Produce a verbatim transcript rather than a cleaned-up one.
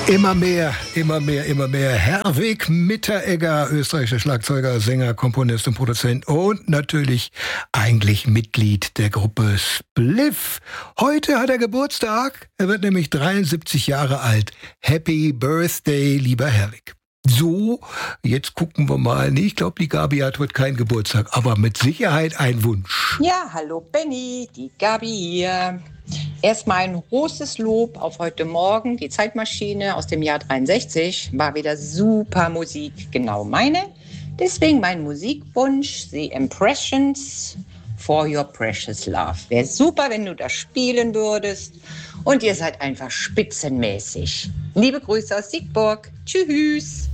Immer mehr, immer mehr, immer mehr. Herwig Mitteregger, österreichischer Schlagzeuger, Sänger, Komponist und Produzent und natürlich eigentlich Mitglied der Gruppe Spliff. Heute hat er Geburtstag. Er wird nämlich dreiundsiebzig Jahre alt. Happy Birthday, lieber Herwig. So, jetzt gucken wir mal. Nee, ich glaube, die Gabi hat heute keinen Geburtstag, aber mit Sicherheit ein Wunsch. Ja, hallo Benny, die Gabi hier. Erstmal ein großes Lob auf heute Morgen. Die Zeitmaschine aus dem Jahr dreiundsechzig war wieder super Musik, genau meine. Deswegen mein Musikwunsch, The Impressions for Your Precious Love. Wäre super, wenn du das spielen würdest. Und ihr seid einfach spitzenmäßig. Liebe Grüße aus Siegburg. Tschüss.